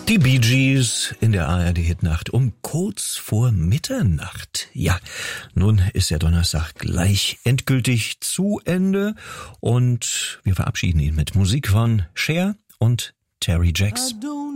Die Bee Gees in der ARD-Hitnacht um kurz vor Mitternacht. Ja, nun ist der Donnerstag gleich endgültig zu Ende und wir verabschieden ihn mit Musik von Cher und Terry Jacks.